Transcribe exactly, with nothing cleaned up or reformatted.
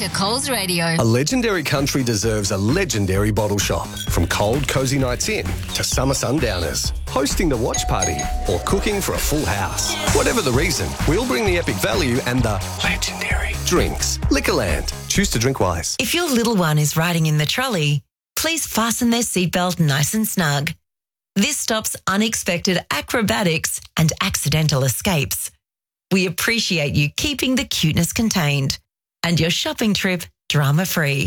to Coles Radio. A legendary country deserves a legendary bottle shop. From cold, cosy nights in to summer sundowners, hosting the watch party or cooking for a full house. Whatever the reason, we'll bring the epic value and the legendary drinks. Liquorland. Choose to drink wise. If your little one is riding in the trolley, please fasten their seatbelt nice and snug. This stops unexpected acrobatics and accidental escapes. We appreciate you keeping the cuteness contained and your shopping trip drama-free.